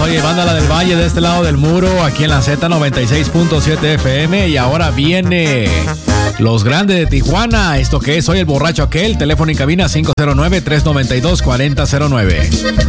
Oye, banda La del Valle de este lado del muro, aquí en la Z96.7 FM. Y ahora viene Los Grandes de Tijuana. Esto que es Soy el Borracho Aquel. Teléfono en cabina 509-392-4009.